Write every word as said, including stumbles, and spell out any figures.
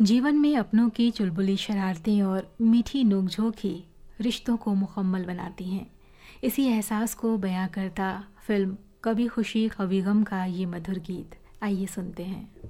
जीवन में अपनों की चुलबुली शरारतें और मीठी नोकझोंक ही रिश्तों को मुकम्मल बनाती हैं। इसी एहसास को बयां करता फिल्म कभी खुशी कभी गम का ये मधुर गीत, आइए सुनते हैं।